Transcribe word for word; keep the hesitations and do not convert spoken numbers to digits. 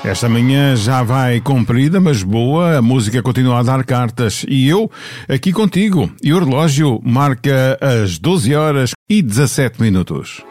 Esta manhã já vai comprida, mas boa. A música continua a dar cartas. E eu, aqui contigo. E o relógio marca as doze horas e dezassete minutos.